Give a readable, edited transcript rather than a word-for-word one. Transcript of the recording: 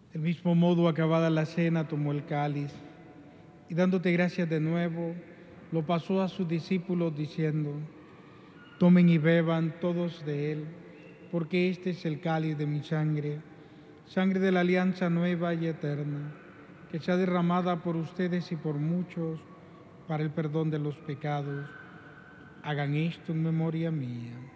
Del mismo modo, acabada la cena, tomó el cáliz y dándote gracias de nuevo, lo pasó a sus discípulos diciendo: tomen y beban todos de él, porque este es el cáliz de mi sangre, sangre de la alianza nueva y eterna, que sea derramada por ustedes y por muchos para el perdón de los pecados. Hagan esto en memoria mía.